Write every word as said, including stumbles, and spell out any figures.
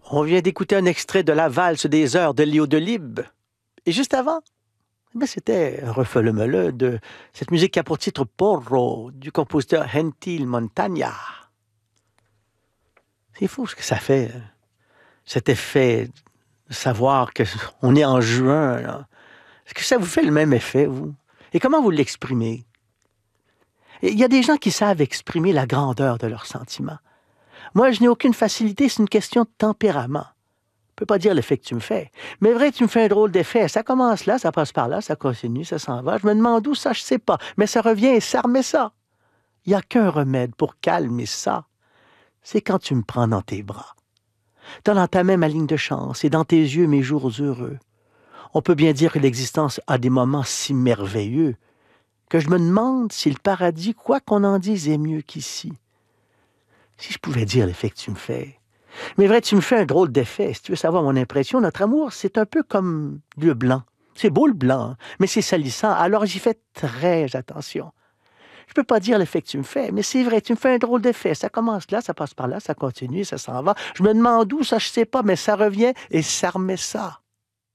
On vient d'écouter un extrait de la valse des heures de Léo Delibes. Et juste avant, ben c'était un refeuille de cette musique qui a pour titre Porro du compositeur Gentil Montagna. C'est fou ce que ça fait, hein, cet effet de savoir qu'on est en juin. Là. Est-ce que ça vous fait le même effet, vous? Et comment vous l'exprimez? Il y a des gens qui savent exprimer la grandeur de leurs sentiments. Moi, je n'ai aucune facilité, c'est une question de tempérament. Je peux pas dire l'effet que tu me fais. Mais vrai, tu me fais un drôle d'effet. Ça commence là, ça passe par là, ça continue, ça s'en va. Je me demande où ça, je sais pas. Mais ça revient et ça remet ça. Il n'y a qu'un remède pour calmer ça. C'est quand tu me prends dans tes bras. T'as dans ta main ma ligne de chance et dans tes yeux mes jours heureux. On peut bien dire que l'existence a des moments si merveilleux que je me demande si le paradis, quoi qu'on en dise, est mieux qu'ici. Si je pouvais dire l'effet que tu me fais. Mais vrai, tu me fais un drôle d'effet. Si tu veux savoir mon impression, notre amour, c'est un peu comme le blanc. C'est beau le blanc, hein, mais c'est salissant, alors j'y fais très attention. Je peux pas dire l'effet que tu me fais, mais c'est vrai, tu me fais un drôle d'effet. Ça commence là, ça passe par là, ça continue, ça s'en va. Je me demande où, ça je sais pas, mais ça revient et ça remet ça.